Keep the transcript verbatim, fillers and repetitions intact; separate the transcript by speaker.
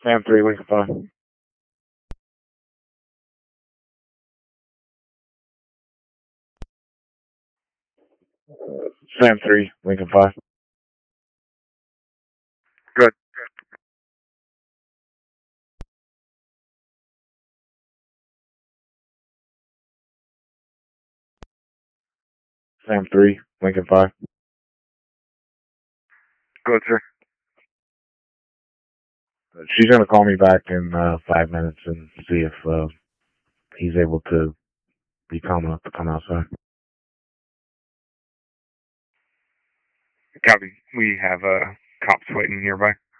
Speaker 1: Sam three, Lincoln five. Sam three, Lincoln five. Good. Sam three, Lincoln five. Good, sir. She's gonna call me back in uh, five minutes and see if uh, he's able to be calm enough to come outside.
Speaker 2: Copy. We have uh, cops waiting nearby.